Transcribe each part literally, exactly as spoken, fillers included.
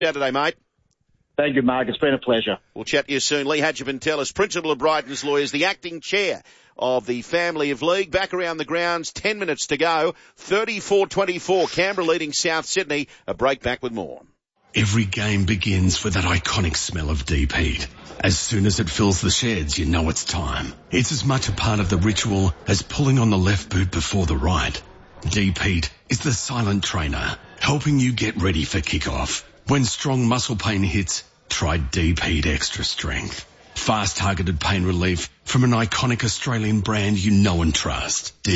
How today, mate? Thank you, Mark. It's been a pleasure. We'll chat to you soon. Lee Hadjipantelis, Principal of Bryden's Lawyers, the acting chair of the Family of League. Back around the grounds, ten minutes to go. thirty-four twenty-four, Canberra leading South Sydney. A break, back with more. Every game begins with that iconic smell of deep heat. As soon as it fills the sheds, you know it's time. It's as much a part of the ritual as pulling on the left boot before the right. Deep heat is the silent trainer, helping you get ready for kickoff. When strong muscle pain hits, try Deep Heat Extra Strength. Fast targeted pain relief from an iconic Australian brand you know and trust. Deep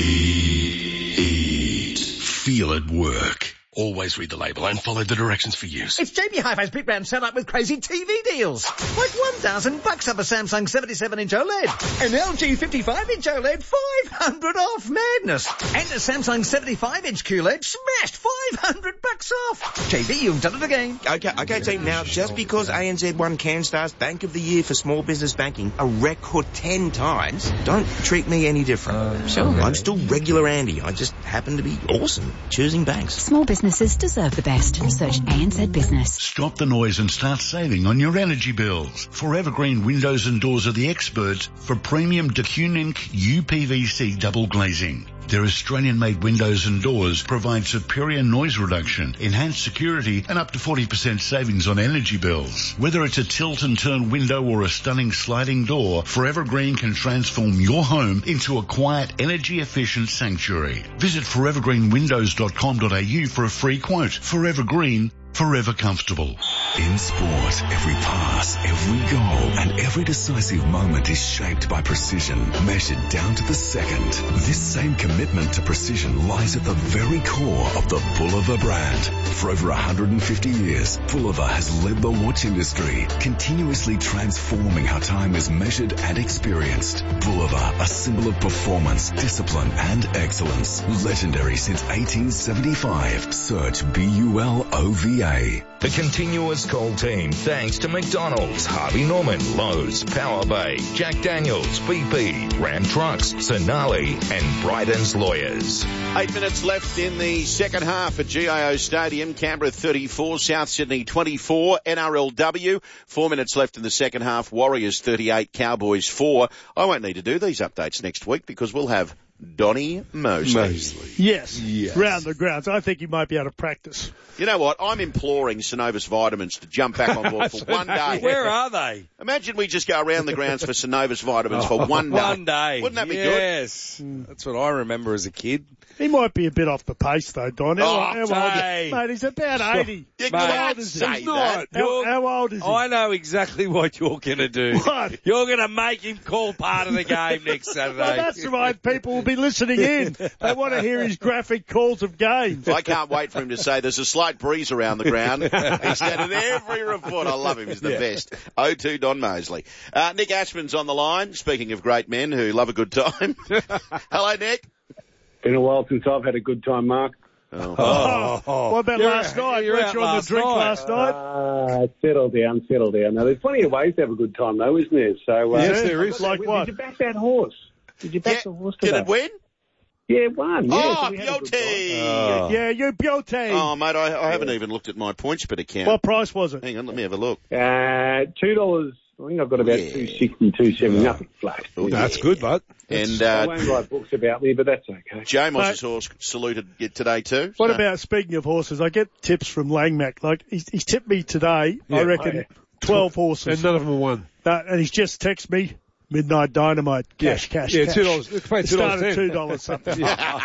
Heat. Feel it work. Always read the label and follow the directions for use. It's J B Hi-Fi's Big Brand set up with crazy T V deals. Like one thousand bucks off a Samsung seventy-seven inch OLED. An L G fifty-five inch OLED, five hundred off. Madness. And a Samsung seventy-five inch Q L E D, smashed five hundred bucks off. J B, you've done it again. Okay, okay, team. Now, just because A N Z won CanStar's Bank of the Year for Small Business Banking a record ten times, don't treat me any different. Uh, sure. I'm still regular Andy. I just happen to be awesome choosing banks. Small businesses deserve the best. Search A N Z Business. Stop the noise and start saving on your energy bills. Forever Green Windows and Doors are the experts for premium Decunink U P V C double glazing. Their Australian-made windows and doors provide superior noise reduction, enhanced security, and up to forty percent savings on energy bills. Whether it's a tilt-and-turn window or a stunning sliding door, Forever Green can transform your home into a quiet, energy-efficient sanctuary. Visit forever green windows dot com dot a u for a free quote. Forever Green, forever comfortable. In sport, every pass, every goal, and every decisive moment is shaped by precision, measured down to the second. This same commitment to precision lies at the very core of the Bulova brand. For over one hundred fifty years, Bulova has led the watch industry, continuously transforming how time is measured and experienced. Bulova, a symbol of performance, discipline, and excellence. Legendary since eighteen seventy-five. Search B U L O V A. The continuous call team, thanks to McDonald's, Harvey Norman, Lowe's, Power Bay, Jack Daniels, B P, Ram Trucks, Sonali, and Bryden's Lawyers. Eight minutes left in the second half at G I O Stadium. Canberra thirty-four, South Sydney twenty-four, N R L W. Four minutes left in the second half. Warriors thirty-eight, Cowboys four. I won't need to do these updates next week because we'll have Donny Mosley. Mosley. Yes. yes. Round the grounds. I think he might be able to practice. You know what? I'm imploring Synovus Vitamins to jump back on board for one day. Where are they? Imagine we just go around the grounds for Synovus Vitamins for one day. One day. Wouldn't that be yes. good? Yes. That's what I remember as a kid. He might be a bit off the pace, though, Don. How, oh, how old is, mate, he's about eighty. You how old is he? He's not. How, how old is he? I know exactly what you're going to do. What? You're going to make him call part of the game next Saturday. Well, that's right. People will be listening in. They want to hear his graphic calls of games. I can't wait for him to say there's a slight breeze around the ground. He's said in every report. I love him. He's the yeah. best. oh two Don Mosley. Uh, Nick Ashman's on the line. Speaking of great men who love a good time. Hello, Nick. Been a while since I've had a good time, Mark. Oh. Oh. Oh. What about you're, last night? You're Weren't you on the drink night. last night? Uh, settle down, settle down. Now, there's plenty of ways to have a good time, though, isn't there? So, uh, yes, there is. Like did what? Did you back that horse? Did you back yeah. the horse today? Did it win? Yeah, it won. Yeah, oh, so Beauty! Oh. Yeah, you Beauty. Oh, mate, I, I haven't yeah. even looked at my points per account. What price was it? Hang on, let me have a look. Uh, two dollars. I think I've got about yeah. two sixty, two seventy, nothing flat. Oh, that's yeah. good, bud. And uh, I won't write books about me, but that's okay. J-Moss's horse saluted you today too. What so. about, speaking of horses, I get tips from Langmack. Like, he's, he's tipped me today, yeah. I reckon, oh, yeah. twelve horses. And none of them won. That, and he's just texted me, Midnight Dynamite, cash, yeah. cash, yeah, cash. two dollars. It it started two dollars something.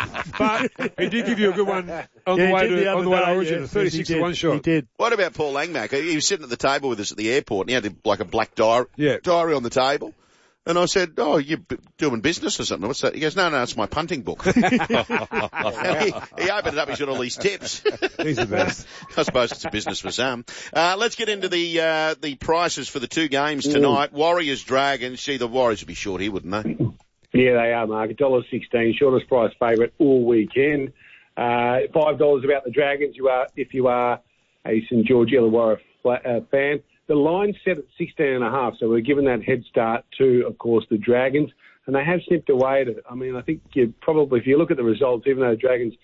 But he did give you a good one on yeah, the way to, the on the way day, to Origin, yeah. thirty-six yes, to one shot. He did. What about Paul Langmack? He was sitting at the table with us at the airport, and he had like a black diary, yeah. diary on the table. And I said, oh, you're b- doing business or something? What's that? He goes, no, no, it's my punting book. he, he opened it up, he's got all these tips. He's the best. I suppose it's a business for some. Uh, let's get into the uh, the prices for the two games tonight. Ooh. Warriors, Dragons. Gee, the Warriors would be short here, wouldn't they? Yeah, they are, Mark. one dollar sixteen, shortest price favourite all weekend. Uh, five dollars about the Dragons you are, if you are a St George Illawarra uh, fan. The line's set at sixteen and a half, so we're given that head start to, of course, the Dragons, and they have snipped away at it. I mean, I think you probably, if you look at the results, even though the Dragons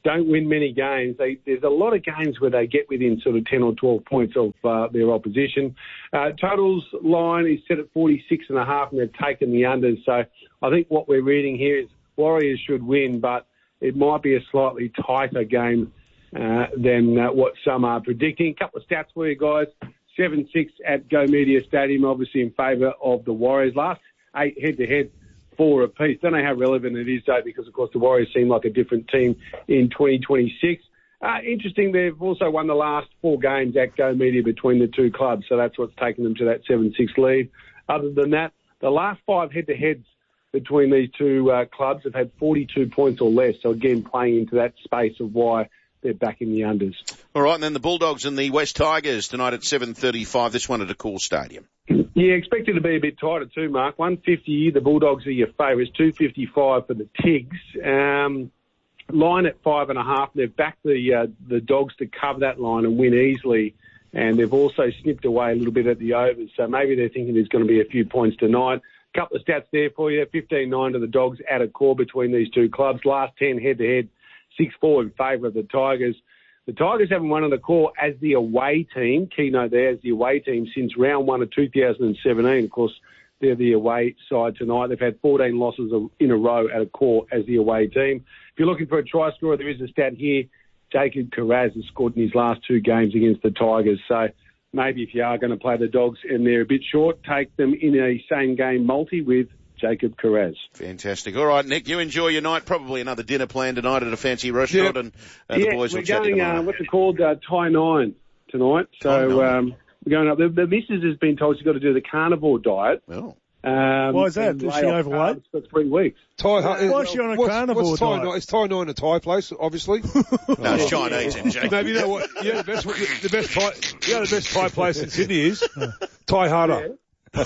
don't win many games. They, there's a lot of games where they get within sort of ten or twelve points of uh, their opposition. Uh, totals line is set at forty-six and a half, and they've taken the unders. So I think what we're reading here is Warriors should win, but it might be a slightly tighter game uh, than uh, what some are predicting. A couple of stats for you guys. seven six at Go Media Stadium, obviously in favour of the Warriors. Last eight head-to-head, four apiece. Don't know how relevant it is, though, because, of course, the Warriors seem like a different team in twenty twenty-six. Uh, interesting, they've also won the last four games at Go Media between the two clubs, so that's what's taken them to that seven six lead. Other than that, the last five head-to-heads between these two uh, clubs have had forty-two points or less, so, again, playing into that space of why they're back in the unders. All right, and then the Bulldogs and the West Tigers tonight at seven thirty-five, this one at a Cool Stadium. Yeah, expected to be a bit tighter too, Mark. one fifty, the Bulldogs are your favourites. two fifty-five for the Tigs. Um, line at five and a half. They've backed the uh, the Dogs to cover that line and win easily. And they've also snipped away a little bit at the overs. So maybe they're thinking there's going to be a few points tonight. A couple of stats there for you. fifteen nine to the Dogs at a core between these two clubs. Last ten head-to-head, six four in favour of the Tigers. The Tigers haven't won on the core as the away team, keynote there, as the away team since round one of two thousand seventeen. Of course, they're the away side tonight. They've had fourteen losses in a row at a core as the away team. If you're looking for a try scorer, there is a stat here. Jacob Carraz has scored in his last two games against the Tigers. So maybe if you are going to play the Dogs and they're a bit short, take them in a same-game multi with Jacob Carraz. Fantastic. All right, Nick, you enjoy your night. Probably another dinner plan tonight at a fancy restaurant, yep. and uh, yeah, the boys will we're chat going, tomorrow. Uh, what's it called? Uh, Thai Nine tonight. So um, we're going up. The, the missus has been told she's got to do the carnivore diet. Oh. Um, Why is that? Is she overweight? For three weeks. Thai, uh, Why is she on a what's, carnivore what's Thai diet? Nine? It's Thai Nine a Thai place, obviously. No, it's Chinese, M J. No, you know what? Yeah, the best, the best Thai, you know the best Thai place in Sydney is Thai Harder.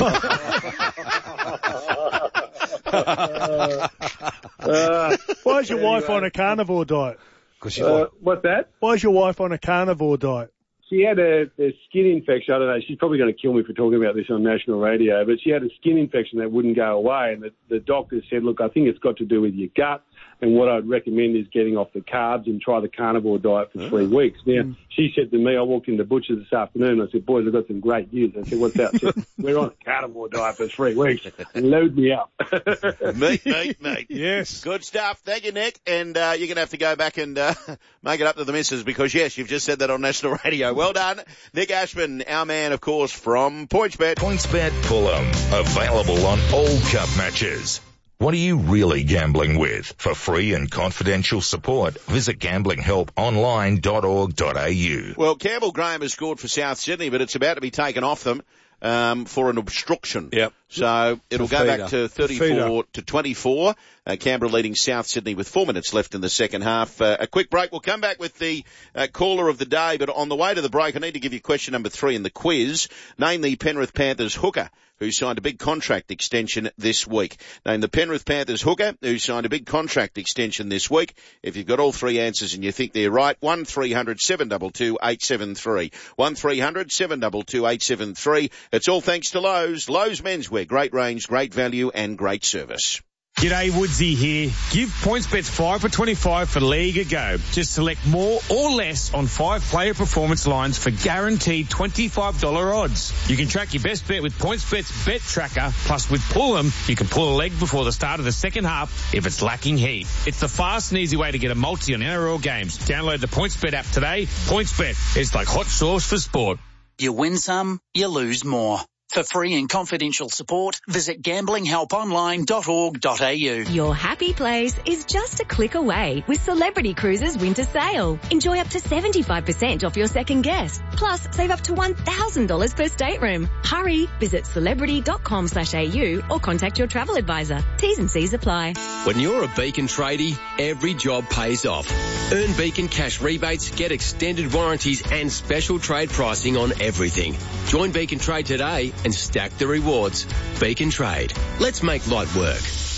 uh, Why is your wife on a carnivore diet? Cause she's uh, like, what's that? Why is your wife on a carnivore diet? She had a, a skin infection. I don't know. She's probably going to kill me for talking about this on national radio, but she had a skin infection that wouldn't go away. And the, the doctor said, look, I think it's got to do with your gut. And what I'd recommend is getting off the carbs and try the carnivore diet for three weeks. Now, mm. she said to me, I walked into Butcher's this afternoon. I said, boys, I've got some great news. I said, what's that? I said, we're on a carnivore diet for three weeks. Load me up. Meat, meat, meat. Yes. Good stuff. Thank you, Nick. And uh, you're going to have to go back and uh, make it up to the missus because, yes, you've just said that on national radio. Well done. Nick Ashman, our man, of course, from PointsBet. PointsBet Fulham. Available on all cup matches. What are you really gambling with? For free and confidential support, visit gambling help online dot org dot a u. Well, Campbell Graham has scored for South Sydney, but it's about to be taken off them um, for an obstruction. Yep. So it'll go feeder. back to thirty-four to twenty-four. Uh, Canberra leading South Sydney with four minutes left in the second half. Uh, a quick break. We'll come back with the uh, caller of the day, but on the way to the break, I need to give you question number three in the quiz. Name the Penrith Panthers hooker who signed a big contract extension this week. Name the Penrith Panthers hooker who signed a big contract extension this week. If you've got all three answers and you think they're right, one three hundred seven two two eight seven three. one three hundred seven two two eight seven three. It's all thanks to Lowe's. Lowe's Menswear. Great range, great value and great service. G'day, Woodsy here. Give PointsBet's five for twenty-five for League a go. Just select more or less on five player performance lines for guaranteed twenty-five dollars odds. You can track your best bet with PointsBet's Bet Tracker. Plus, with Pull 'em, you can pull a leg before the start of the second half if it's lacking heat. It's the fast and easy way to get a multi on N R L games. Download the PointsBet app today. PointsBet, it's like hot sauce for sport. You win some, you lose more. For free and confidential support, visit gambling help online dot org dot a u. Your happy place is just a click away with Celebrity Cruises Winter Sale. Enjoy up to seventy-five percent off your second guest. Plus, save up to one thousand dollars per stateroom. Hurry, visit celebrity dot com slash a u or contact your travel advisor. T's and C's apply. When you're a Beacon tradie, every job pays off. Earn Beacon cash rebates, get extended warranties and special trade pricing on everything. Join Beacon Trade today and stack the rewards. Beacon Trade. Let's make light work.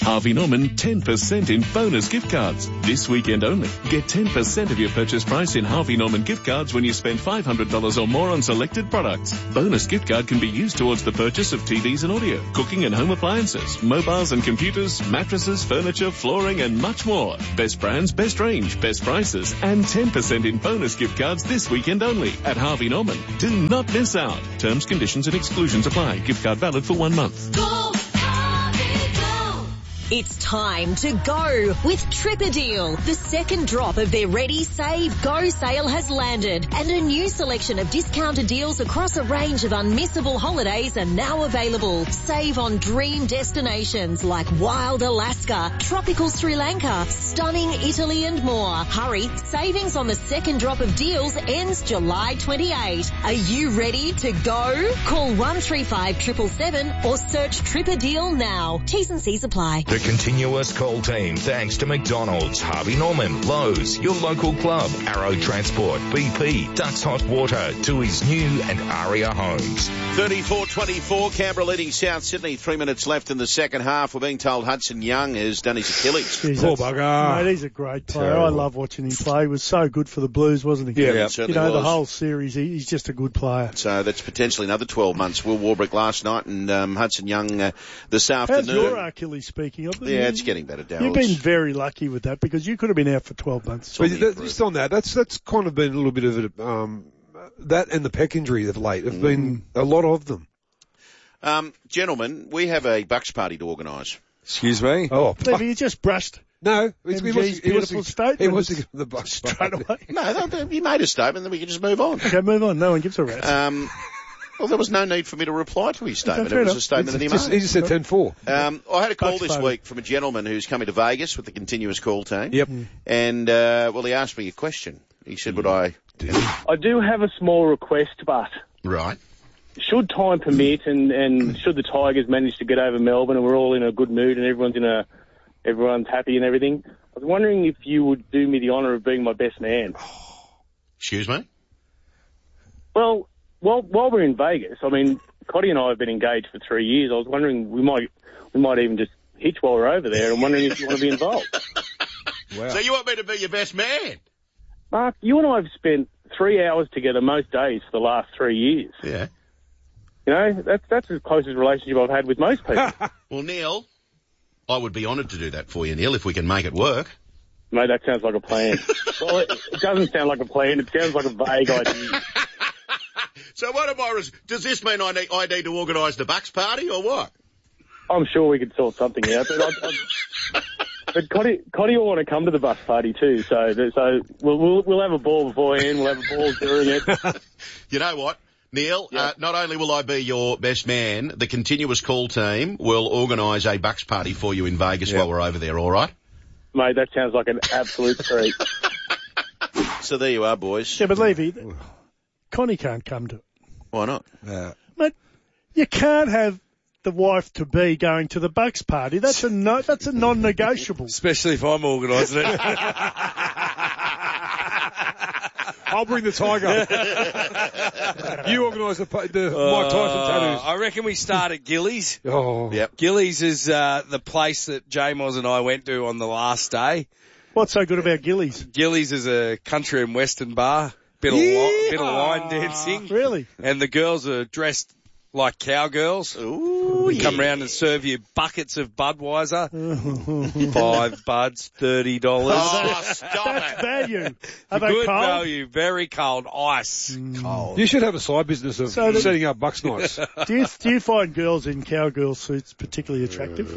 Harvey Norman ten percent in bonus gift cards. This weekend only. Get ten percent of your purchase price in Harvey Norman gift cards when you spend five hundred dollars or more on selected products. Bonus gift card can be used towards the purchase of T Vs and audio, cooking and home appliances, mobiles and computers, mattresses, furniture, flooring and much more. Best brands, best range, best prices and ten percent in bonus gift cards this weekend only at Harvey Norman. Do not miss out. Terms, conditions and exclusions apply. Gift card valid for one month. Go, Harvey, go! It's time to go with Tripadeal. The second drop of their Ready, Save, Go sale has landed, and a new selection of discounted deals across a range of unmissable holidays are now available. Save on dream destinations like wild Alaska, tropical Sri Lanka, stunning Italy and more. Hurry, savings on the second drop of deals ends July twenty-eighth. Are you ready to go? Call one three five seven seven seven or search Tripadeal now. T's and C's apply. The continuous call team thanks to McDonald's, Harvey Norman, Lowe's, your local club, Arrow Transport, B P, Ducks Hot Water, Tui's New and Aria Homes. thirty-four twenty-four, Canberra leading South Sydney. Three minutes left in the second half. We're being told Hudson Young has done his Achilles. Jeez, Poor bugger. Mate, he's a great player. Terrible. I love watching him play. He was so good for the Blues, wasn't he? Yeah, yeah. It certainly You know, was. the whole series, he, he's just a good player. So that's potentially another twelve months. Will Warbrick last night and um, Hudson Young uh, this afternoon. How's your Achilles, speaking of? Yeah, it's getting better, Darryl. You've been very lucky with that because you could have been out for twelve months. But that, just on that, that's that's kind of been a little bit of a, um, that and the pec injury of late have mm. been a lot of them. Um, gentlemen, we have a Bucks party to organise. Excuse me? Oh, Levy, you just brushed. No, it's, M G's he beautiful was, statement. He wants to give the Bucks straight away. No, you made a statement, then we can just move on. Okay, move on. No one gives a rat's. Um, well, there was no need for me to reply to his statement. Okay, it was enough. a statement that he just, made. He just said ten four. Um, I had a call Bucks this party. week from a gentleman who's coming to Vegas with the continuous call team. Yep. And, uh, well, he asked me a question. He said, would I... I do have a small request, but Right. should time permit and, and should the Tigers manage to get over Melbourne and we're all in a good mood and everyone's in a everyone's happy and everything, I was wondering if you would do me the honour of being my best man. Excuse me? Well, while while we're in Vegas, I mean, Cotty and I have been engaged for three years. I was wondering we might we might even just hitch while we're over there. I'm wondering if you want to be involved. Wow. So you want me to be your best man? Mark, you and I have spent three hours together most days for the last three years. Yeah. You know, that's that's the closest relationship I've had with most people. Well, Neil, I would be honoured to do that for you, Neil, if we can make it work. Mate, that sounds like a plan. Well, it, it doesn't sound like a plan. It sounds like a vague idea. So what am I... Res- Does this mean I need, I need to organise the Bucks party or what? I'm sure we could sort something out. But, I, I, but Cotty, Cotty will want to come to the bus party too. So so we'll, we'll, we'll have a ball beforehand. We'll have a ball during it. You know what? Neil, Yep. uh, not only will I be your best man, the continuous call team will organise a Bucks party for you in Vegas Yep. while we're over there, all right? Mate, that sounds like an absolute treat. So there you are, boys. Yeah, but Levy, Connie can't come to it. Why not? Yeah. Mate, you can't have the wife-to-be going to the Bucks party. That's a no, that's a non-negotiable. Especially if I'm organising it. I'll bring the tiger. You organise the, the Mike Tyson tattoos. I reckon we start at Gillies. Oh, Yep. Gillies is uh, the place that J-Moz and I went to on the last day. What's so good about Gillies? Gillies is a country and western bar. Bit of, li- bit of line dancing. Really? And the girls are dressed like cowgirls. Ooh, We yeah. come round and serve you buckets of Budweiser. Five buds, thirty dollars. Oh, stop That's it. value. Are they Good cold? value, very cold, ice cold. You should have a side business of So the- setting up Bucks nights. Do you, do you find girls in cowgirl suits particularly attractive?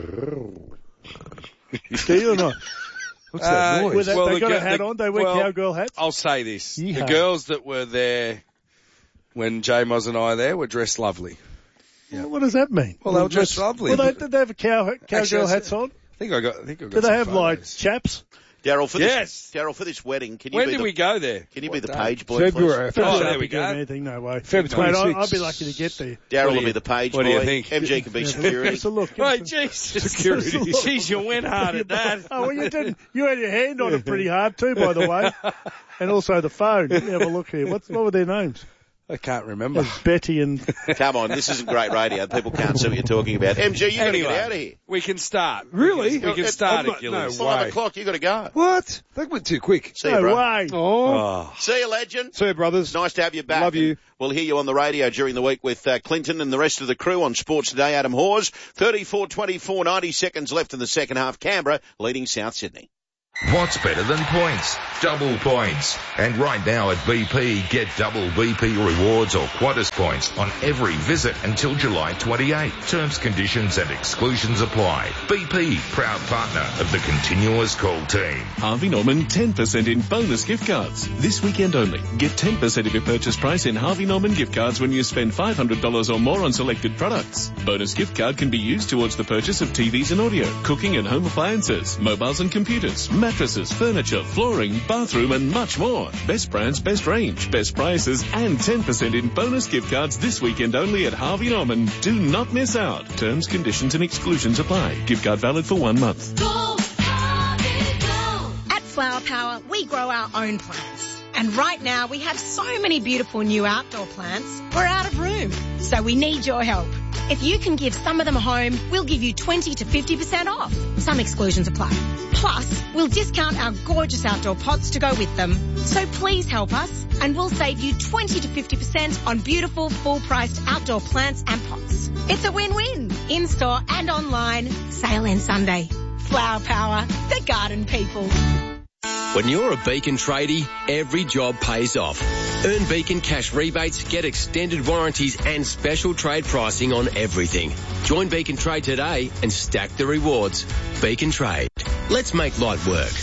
Do you or not? What's that Uh, noise? With that, Well, they the got a gi- hat the- on. They wear well, cowgirl hats. I'll say this. Yeehaw. The girls that were there when J-Moz and I were there were dressed lovely. Well, what does that mean? Well, they were dressed lovely. Well, they, did they have a cow, cowgirl Actually, hats on? I think I got, I think I got Do they some have like photos. chaps? Daryl, for Yes. this, Daryl, for this wedding, can you When be did the, we go there? Can you be What the day? page boy, February. please? Oh, Don't there be we doing go. anything, no way. Feb Mate, I'll, twenty-six. I'll be lucky to get there. Daryl What do will you- be the page what boy. do you think? M G can be Give security. us a look. Give Hey, us a- Jesus. Security. Jeez, you went hard at that. Oh, well, you didn't. You had your hand on it pretty hard too, by the way. And also the phone. Let me have a look here. What's, what were their names? I can't remember. As Betty and... Come on, this isn't great radio. People can't see what you're talking about. M G, you got to Anyway, get out of here. we can start. Really? We can, we can It's- start I'm not- at Gillies. no Five way. o'clock, you got to go. What? That went too quick. See you, No bro. way. Oh. Oh. See you, legend. See you, brothers. Nice to have you back. Love you. And we'll hear you on the radio during the week with uh, Clinton and the rest of the crew on Sports Today. Adam Hawes, thirty-four twenty-four, ninety seconds left in the second half. Canberra leading South Sydney. What's better than points? Double points. And right now at B P, get double B P rewards or Qantas points on every visit until July twenty-eighth. Terms, conditions and exclusions apply. B P, proud partner of the Continuous Call team. Harvey Norman ten percent in bonus gift cards. This weekend only. Get ten percent of your purchase price in Harvey Norman gift cards when you spend five hundred dollars or more on selected products. Bonus gift card can be used towards the purchase of T Vs and audio, cooking and home appliances, mobiles and computers, mattresses, furniture, flooring, bathroom and much more. Best brands, best range, best prices and ten percent in bonus gift cards this weekend only at Harvey Norman. Do not miss out. Terms, conditions and exclusions apply. Gift card valid for one month. At Flower Power, we grow our own plants. And right now, we have so many beautiful new outdoor plants, we're out of room. So we need your help. If you can give some of them a home, we'll give you twenty to fifty percent off. Some exclusions apply. Plus, we'll discount our gorgeous outdoor pots to go with them. So please help us, and we'll save you twenty to fifty percent on beautiful, full-priced outdoor plants and pots. It's a win-win, in-store and online. Sale ends Sunday. Flower Power, the garden people. When you're a Beacon tradie, every job pays off. Earn Beacon cash rebates, get extended warranties and special trade pricing on everything. Join Beacon Trade today and stack the rewards. Beacon Trade. Let's make light work.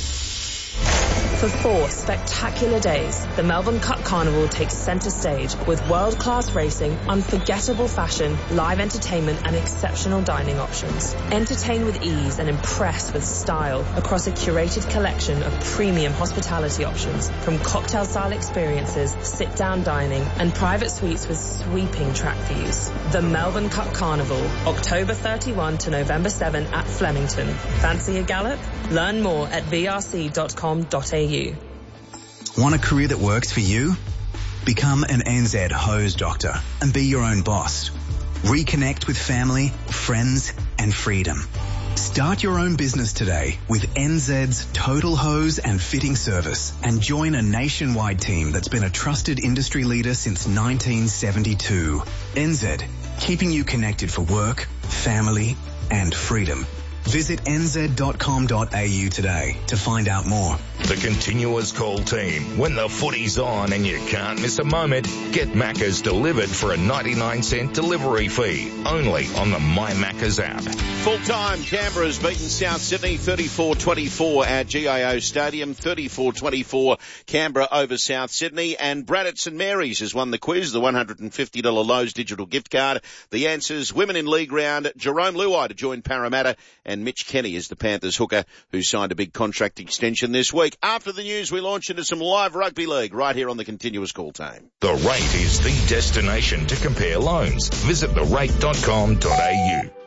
For four spectacular days, the Melbourne Cup Carnival takes centre stage with world-class racing, unforgettable fashion, live entertainment and exceptional dining options. Entertain with ease and impress with style across a curated collection of premium hospitality options, from cocktail-style experiences, sit-down dining and private suites with sweeping track views. The Melbourne Cup Carnival, October thirty-first to November seventh at Flemington. Fancy a gallop? Learn more at v r c dot com dot a u. Want a career that works for you? Become an N Z hose doctor and be your own boss. Reconnect with family, friends and freedom. Start your own business today with N Z's Total Hose and Fitting Service and join a nationwide team that's been a trusted industry leader since nineteen seventy-two. N Z, keeping you connected for work, family and freedom. Visit n z dot com dot a u today to find out more. The Continuous Call team. When the footy's on and you can't miss a moment, get Macca's delivered for a ninety-nine cent delivery fee. Only on the My Macca's app. Full time, Canberra's beaten South Sydney thirty-four twenty-four at G I O Stadium, thirty-four twenty-four Canberra over South Sydney, and Brad at St Mary's has won the quiz, the one hundred fifty dollars Lowe's digital gift card. The answers, women in league round, Jerome Luai to join Parramatta, and Mitch Kenny is the Panthers hooker who signed a big contract extension this week. After the news, we launch into some live rugby league right here on the Continuous Call team. The Rate is the destination to compare loans. Visit the rate dot com dot a u.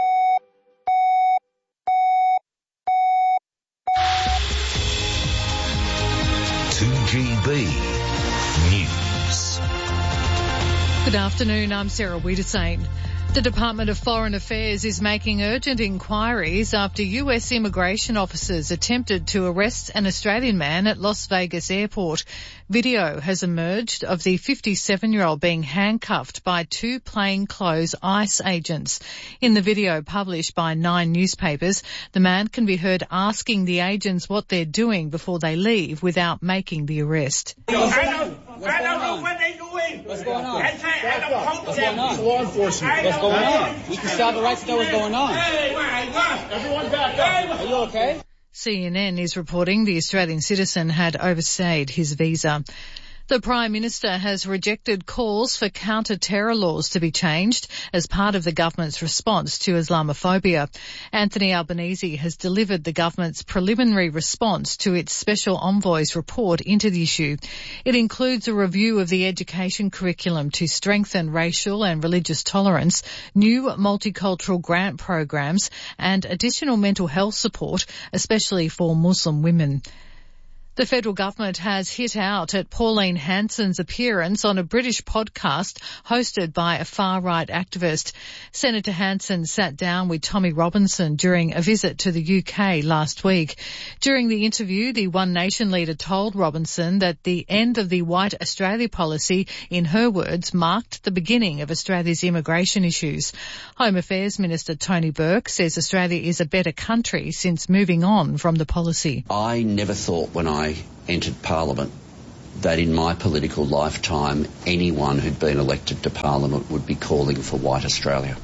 two G B News. Good afternoon, I'm Sarah Wiedersane. The Department of Foreign Affairs is making urgent inquiries after U S immigration officers attempted to arrest an Australian man at Las Vegas airport. Video has emerged of the fifty-seven-year-old being handcuffed by two plainclothes ICE agents. In the video published by Nine newspapers, the man can be heard asking the agents what they're doing before they leave without making the arrest. I don't, I don't know what they're doing. What's going on? I can't, I don't talk to them. What's law enforcement? What's going on? You can still have the right to know what's going on. Everyone back up. Are you okay? C N N is reporting the Australian citizen had overstayed his visa. The Prime Minister has rejected calls for counter-terror laws to be changed as part of the government's response to Islamophobia. Anthony Albanese has delivered the government's preliminary response to its Special Envoy's report into the issue. It includes a review of the education curriculum to strengthen racial and religious tolerance, new multicultural grant programs and additional mental health support, especially for Muslim women. The federal government has hit out at Pauline Hanson's appearance on a British podcast hosted by a far-right activist. Senator Hanson sat down with Tommy Robinson during a visit to the U K last week. During the interview, the One Nation leader told Robinson that the end of the White Australia policy, in her words, marked the beginning of Australia's immigration issues. Home Affairs Minister Tony Burke says Australia is a better country since moving on from the policy. I never thought when I entered Parliament that in my political lifetime anyone who'd been elected to Parliament would be calling for White Australia.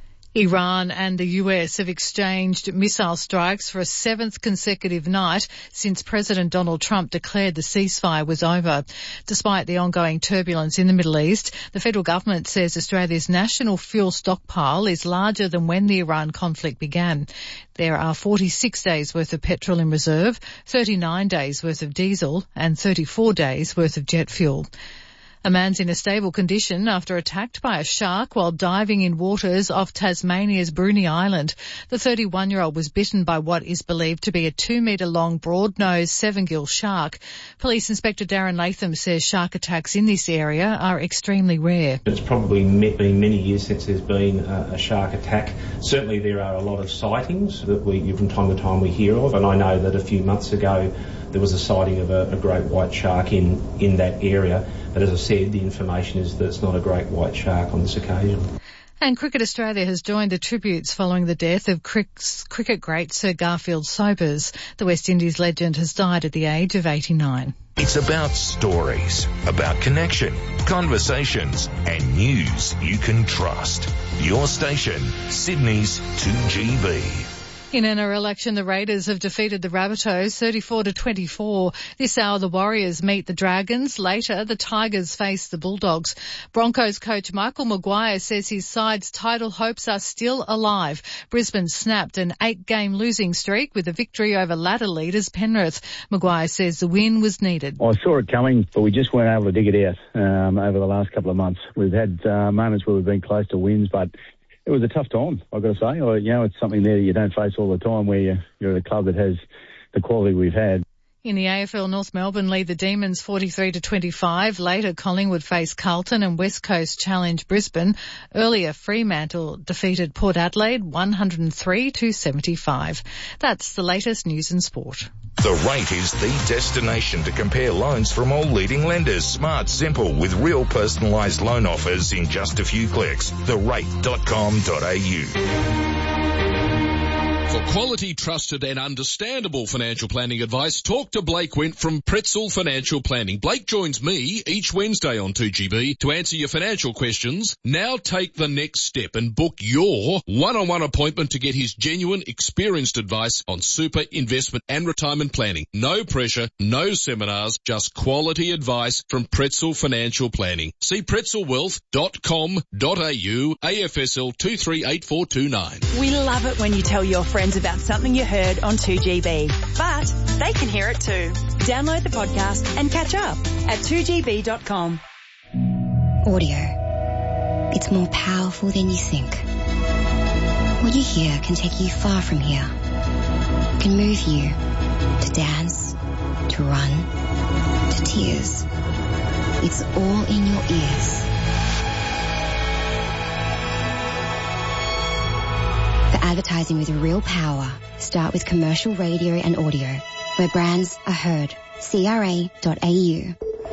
Iran and the U S have exchanged missile strikes for a seventh consecutive night since President Donald Trump declared the ceasefire was over. Despite the ongoing turbulence in the Middle East, the federal government says Australia's national fuel stockpile is larger than when the Iran conflict began. There are forty-six days worth of petrol in reserve, thirty-nine days worth of diesel and thirty-four days worth of jet fuel. A man's in a stable condition after attacked by a shark while diving in waters off Tasmania's Bruny Island. The thirty-one-year-old was bitten by what is believed to be a two-metre-long, broad-nosed seven-gill shark. Police Inspector Darren Latham says shark attacks in this area are extremely rare. It's probably been many years since there's been a shark attack. Certainly there are a lot of sightings that we, from time to time, we hear of, and I know that a few months ago there was a sighting of a, a great white shark in, in that area. But as I said, the information is that it's not a great white shark on this occasion. And Cricket Australia has joined the tributes following the death of cricket great Sir Garfield Sobers. The West Indies legend has died at the age of eighty-nine. It's about stories, about connection, conversations, and news you can trust. Your station, Sydney's two G B. In N R L action, the Raiders have defeated the Rabbitohs thirty-four to twenty-four. This hour, the Warriors meet the Dragons. Later, the Tigers face the Bulldogs. Broncos coach Michael Maguire says his side's title hopes are still alive. Brisbane snapped an eight-game losing streak with a victory over ladder leaders Penrith. Maguire says the win was needed. I saw it coming, but we just weren't able to dig it out um, over the last couple of months. We've had uh, moments where we've been close to wins, but it was a tough time, I've got to say. Or, you know, it's something there you don't face all the time where you're, you're at a club that has the quality we've had. In the A F L, North Melbourne lead the Demons forty-three to twenty-five. Later, Collingwood face Carlton and West Coast challenge Brisbane. Earlier, Fremantle defeated Port Adelaide one hundred three to seventy-five. That's the latest news and sport. The Rate is the destination to compare loans from all leading lenders. Smart, simple, with real personalised loan offers in just a few clicks. the rate dot com dot a u. For quality, trusted and understandable financial planning advice, talk to Blake Wint from Pretzel Financial Planning. Blake joins me each Wednesday on two G B to answer your financial questions. Now take the next step and book your one-on-one appointment to get his genuine, experienced advice on super, investment and retirement planning. No pressure, no seminars, just quality advice from Pretzel Financial Planning. See pretzel wealth dot com dot a u, A F S L two three eight four two nine. We love it when you tell your friends about something you heard on two G B, but they can hear it too. Download the podcast and catch up at two g b dot com. Audio. It's more powerful than you think. What you hear can take you far from here. It can move you to dance, to run, to tears. It's all in your ears. For advertising with real power, start with commercial radio and audio, where brands are heard. C R A dot A U.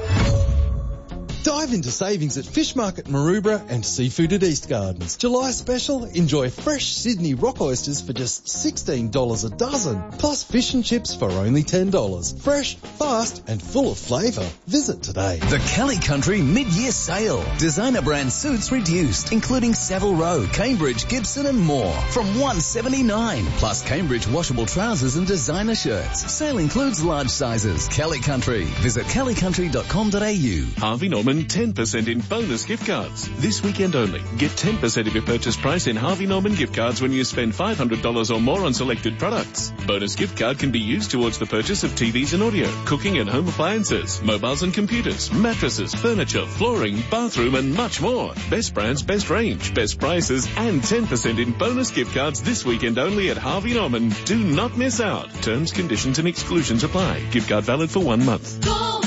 Dive into savings at Fish Market Maroubra and Seafood at East Gardens. July special, enjoy fresh Sydney rock oysters for just sixteen dollars a dozen, plus fish and chips for only ten dollars. Fresh, fast and full of flavour. Visit today. The Kelly Country mid-year sale. Designer brand suits reduced, including Savile Row, Cambridge, Gibson and more, from one dollar seventy-nine, plus Cambridge washable trousers and designer shirts. Sale includes large sizes. Kelly Country. Visit kelly country dot com dot a u. Harvey Norman Norman ten percent in bonus gift cards. This weekend only. Get ten percent of your purchase price in Harvey Norman gift cards when you spend five hundred dollars or more on selected products. Bonus gift card can be used towards the purchase of T Vs and audio, cooking and home appliances, mobiles and computers, mattresses, furniture, flooring, bathroom and much more. Best brands, best range, best prices and ten percent in bonus gift cards this weekend only at Harvey Norman. Do not miss out. Terms, conditions and exclusions apply. Gift card valid for one month. Weather.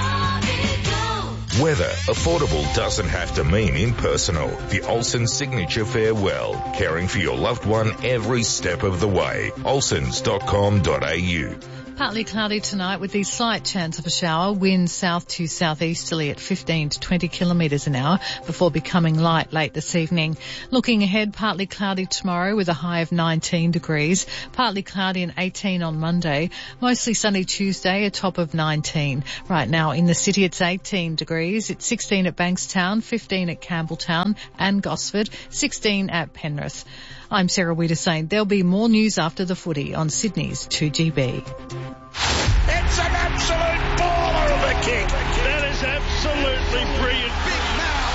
Affordable doesn't have to mean impersonal. The Olsen Signature Farewell. Caring for your loved one every step of the way. olsens dot com dot a u. Partly cloudy tonight with the slight chance of a shower. Wind south to southeasterly at fifteen to twenty kilometres an hour before becoming light late this evening. Looking ahead, partly cloudy tomorrow with a high of nineteen degrees. Partly cloudy and eighteen on Monday. Mostly sunny Tuesday, a top of nineteen. Right now in the city it's eighteen degrees. It's sixteen at Bankstown, fifteen at Campbelltown and Gosford, sixteen at Penrith. I'm Sarah Wiedersane. There'll be more news after the footy on Sydney's two G B. It's an absolute baller of a kick. That is absolutely brilliant. Big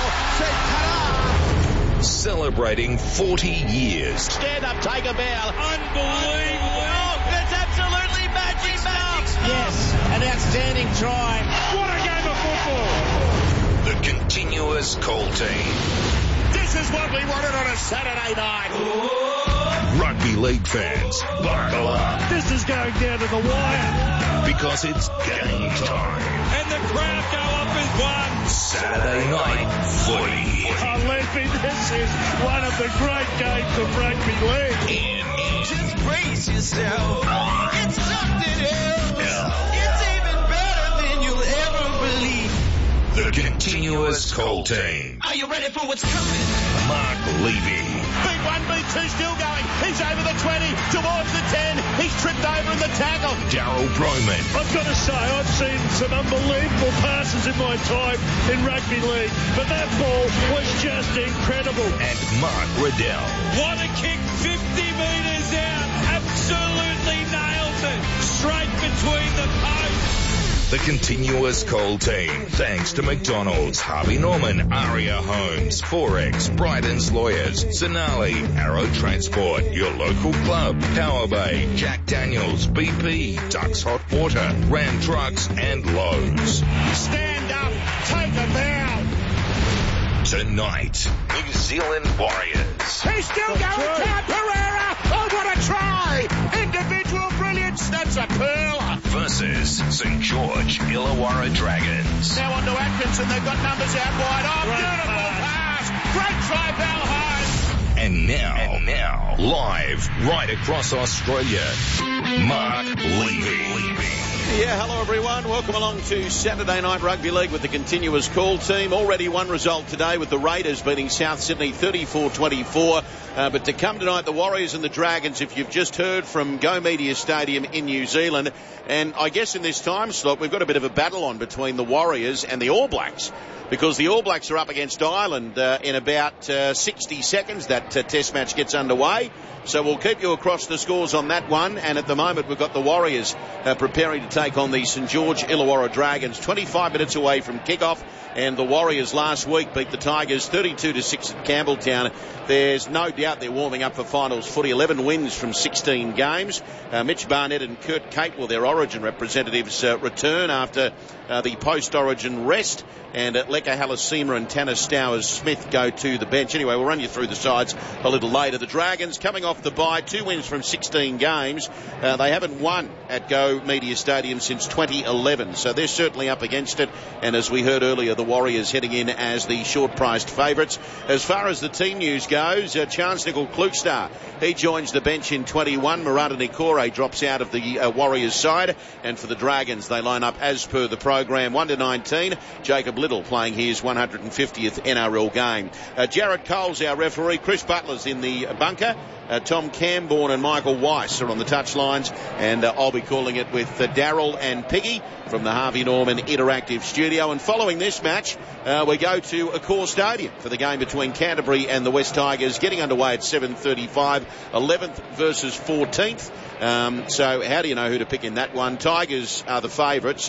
Mal said ta-da. Celebrating forty years. Stand up, take a bow. Unbelievable. Oh, that's absolutely magic stuff. Yes, an outstanding try. What a game of football. The continuous call team. This is what we wanted on a Saturday night. Rugby league fans, buckle up. This is going down to the wire. Because it's game time. And the crowd go up as one. Saturday night footy. Oh, Leslie, this is one of the great games of rugby league. Just brace yourself. It's something else. It's even better than you'll ever believe. The continuous call team. Are you ready for what's coming? Mark Levy. Beat one, beat two, still going. He's over the twenty, towards the ten. He's tripped over in the tackle. Daryl Broman. I've got to say, I've seen some unbelievable passes in my time in rugby league, but that ball was just incredible. And Mark Riddell. What a kick, fifty metres out. Absolutely nails it. Straight between the posts. The continuous call team. Thanks to McDonald's, Harvey Norman, Aria Homes, Forex, Bryden's Lawyers, Zanali, Arrow Transport, your local club, Power Bay, Jack Daniels, B P, Ducks Hot Water, Ram Trucks and Lowe's. Stand up, take a bow. Tonight, New Zealand Warriors. He's still going down, Pereira. Oh, what a try. Individual brilliance. That's a curler. Versus Saint George Illawarra Dragons. Now on to Atkinson. They've got numbers out wide. Oh, Great beautiful pass. pass. Great try, Valheim. And now, and now, live right across Australia, Mark Levy. Yeah, hello everyone. Welcome along to Saturday Night Rugby League with the continuous call team. Already one result today with the Raiders beating South Sydney thirty-four twenty-four. Uh, but to come tonight, the Warriors and the Dragons, if you've just heard from Go Media Stadium in New Zealand. And I guess in this time slot, we've got a bit of a battle on between the Warriors and the All Blacks. Because the All Blacks are up against Ireland uh, in about uh, sixty seconds. That uh, test match gets underway. So we'll keep you across the scores on that one. And at the moment, we've got the Warriors uh, preparing to take on the Saint George Illawarra Dragons. twenty-five minutes away from kickoff. And the Warriors last week beat the Tigers thirty-two to six at Campbelltown. There's no doubt they're warming up for finals footy. eleven wins from sixteen games. Uh, Mitch Barnett and Kurt Capewell, their Origin representatives, uh, return after uh, the post-Origin rest. And uh, Leka Halasima and Tanner Stowers-Smith go to the bench. Anyway, we'll run you through the sides a little later. The Dragons coming off the bye, two wins from sixteen games. Uh, they haven't won at Go Media Stadium since twenty eleven, so they're certainly up against it. And as we heard earlier, the Warriors heading in as the short-priced favourites. As far as the team news goes, uh, Chance Nickel Klukstar, he joins the bench in twenty-one. Murata Nikore drops out of the uh, Warriors side. And for the Dragons, they line up as per the program. one to nineteen, Jacob Little playing his one hundred fiftieth N R L game. Uh, Jarrett Cole's our referee. Chris Butler's in the bunker. Uh, Tom Camborne and Michael Weiss are on the touchlines, and uh, I'll be calling it with uh, Daryl and Piggy from the Harvey Norman Interactive Studio. And following this match, uh, we go to Accor Stadium for the game between Canterbury and the West Tigers, getting underway at seven thirty-five, eleventh versus fourteenth. Um, so how do you know who to pick in that one? Tigers are the favourites, and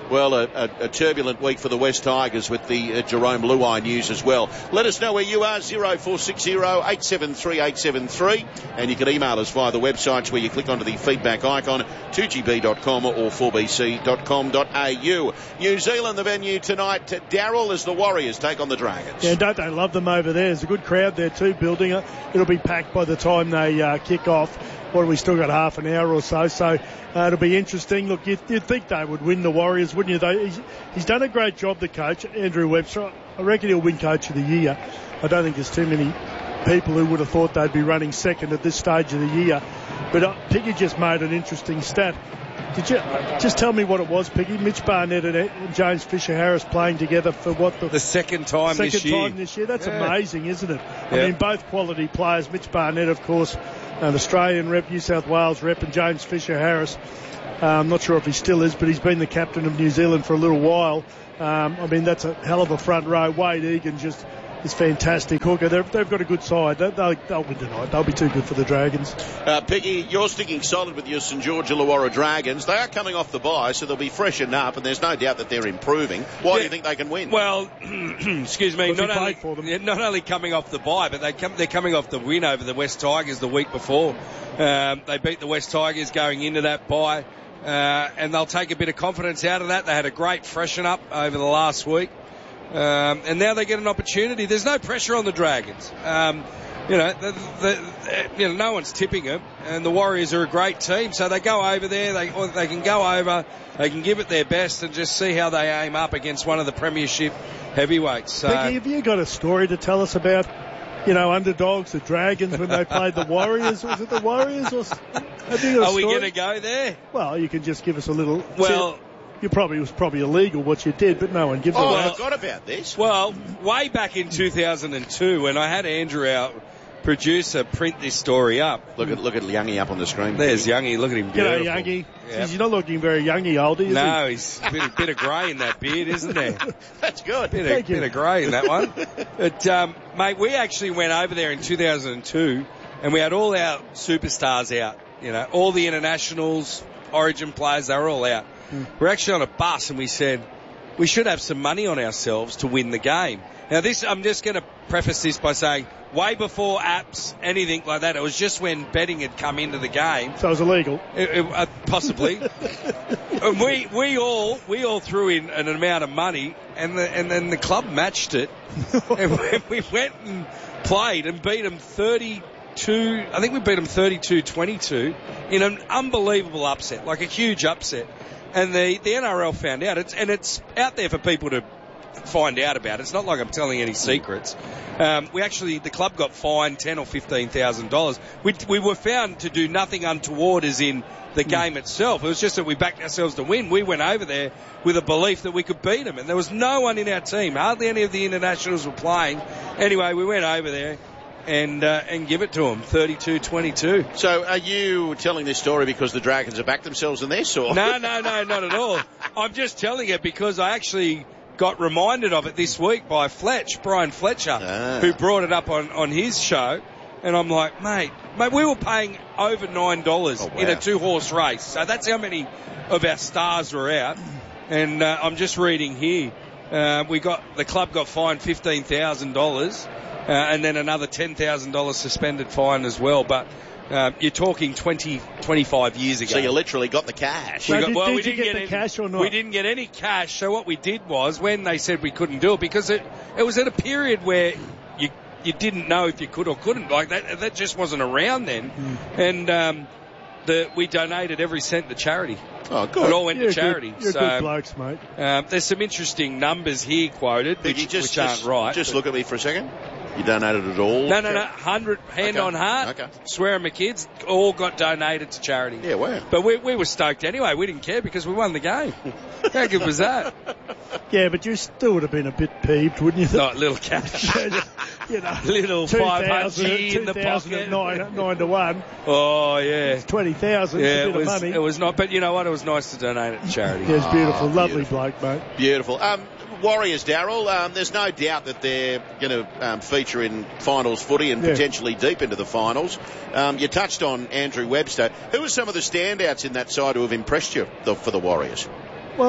Well, a, a, a turbulent week for the West Tigers with the uh, Jerome Luai news as well. Let us know where you are, zero four six zero eight seven three eight seven three, and you can email us via the websites where you click onto the feedback icon, two g b dot com or four b c dot com dot a u. New Zealand, the venue tonight, Darryl, as the Warriors take on the Dragons. Yeah, don't they love them over there? There's a good crowd there too building it. It'll be packed by the time they uh, kick off. What, we still got half an hour or so, so uh, it'll be interesting. Look, you'd, you'd think they would win, the Warriors, wouldn't you? They, he's, he's done a great job, the coach, Andrew Webster. I reckon he'll win Coach of the Year. I don't think there's too many people who would have thought they'd be running second at this stage of the year. But uh, Piggy just made an interesting stat. Did you just tell me what it was, Piggy? Mitch Barnett and James Fisher-Harris playing together for what the, the second time second this year. time this year. That's yeah. amazing, isn't it? I yeah. mean, both quality players. Mitch Barnett, of course, an Australian rep, New South Wales rep, and James Fisher-Harris. Uh, I'm not sure if he still is, but he's been the captain of New Zealand for a little while. Um, I mean, that's a hell of a front row. Wade Egan just is fantastic hooker. They've, they've got a good side. They, they'll, they'll win tonight. They'll be too good for the Dragons. Uh, Piggy, you're sticking solid with your St George Illawarra Dragons. They are coming off the bye, so they'll be freshened up, and there's no doubt that they're improving. Why yeah. do you think they can win? Well, excuse me, not only, for them. Yeah, not only coming off the bye, but they come, they're coming off the win over the West Tigers the week before. Um, they beat the West Tigers going into that bye, uh, and they'll take a bit of confidence out of that. They had a great freshen up over the last week. Um, and now they get an opportunity. There's no pressure on the Dragons. Um, you know, the, the, you know, no one's tipping them, and the Warriors are a great team. So they go over there. They or they can go over. They can give it their best and just see how they aim up against one of the premiership heavyweights. So, Piggy, have you got a story to tell us about, you know, underdogs, the Dragons when they played the Warriors? Was it the Warriors? Or have you got a are we story? going to go there? Well, you can just give us a little. Well. You probably it was probably illegal what you did, but no one gives a Oh, damn. I forgot about this. Well, way back in two thousand two, when I had Andrew, our producer, print this story up. Look at look at Youngie up on the screen. There's Youngie. Look at him. G'day, Beautiful. Youngie. Yep. He's not looking very Youngie old, is no, he? he's a bit, a bit of grey in that beard, isn't there? That's good. Bit Thank of, you. bit of grey in that one. But, um, mate, we actually went over there in two thousand two, and we had all our superstars out. You know, all the internationals, Origin players, they were all out. Mm. We're actually on a bus, and we said we should have some money on ourselves to win the game. Now, this I'm just going to preface this by saying, way before apps, anything like that, it was just when betting had come into the game. So it was illegal. It, it, uh, possibly. And we we all we all threw in an amount of money, and the, and then the club matched it, and we, we went and played and beat them thirty-two. I think we beat them thirty-two twenty-two in an unbelievable upset, like a huge upset. And the, the N R L found out, it's, and it's out there for people to find out about. It's not like I'm telling any secrets. Um, we actually, the club got fined ten or fifteen thousand dollars. We we were found to do nothing untoward, as in the game itself. It was just that we backed ourselves to win. We went over there with a belief that we could beat them, and there was no one in our team. Hardly any of the internationals were playing. Anyway, we went over there and uh, and give it to them, thirty-two twenty-two. So are you telling this story because the Dragons have backed themselves in this, or? No, no, no, not at all. I'm just telling it because I actually got reminded of it this week by Fletch, Brian Fletcher, ah. who brought it up on, on his show. And I'm like, mate, mate, we were paying over nine dollars oh, wow. in a two-horse race. So that's how many of our stars were out. And uh, I'm just reading here. Uh, we got the club got fined fifteen thousand dollars. Uh, and then another ten thousand dollars suspended fine as well. But uh, you're talking twenty, twenty-five years ago. So you literally got the cash. Now, We got, did, well, did we you didn't get, get the any, cash or not? We didn't get any cash. So what we did was, when they said we couldn't do it, because it, it was at a period where you you didn't know if you could or couldn't. Like that that just wasn't around then. Mm. And um, the, we donated every cent to charity. Oh, good. It all went you're to charity. Good, you're so, good blokes, mate. Um, there's some interesting numbers here quoted, which, just, which aren't just, right. Just look at me for a second. You donated it all? No, no, no. Hundred hand okay. on heart. Okay. Swear on my kids. All got donated to charity. Yeah, wow. But we we were stoked anyway. We didn't care because we won the game. How good was that? Yeah, but you still would have been a bit peeved, wouldn't you? Not little cash. You know, little five hundred in the pocket. Nine, nine to one. Oh yeah. It's twenty thousand. Yeah, a bit it was. of money. It was not. But you know what? It was nice to donate it to charity. Yeah, it's beautiful. Oh, Lovely beautiful. bloke, mate. Beautiful. Um, Warriors, Darryl, um, there's no doubt that they're going to um, feature in finals footy and yeah. potentially deep into the finals. Um, you touched on Andrew Webster. Who are some of the standouts in that side who have impressed you the, for the Warriors? Well, I,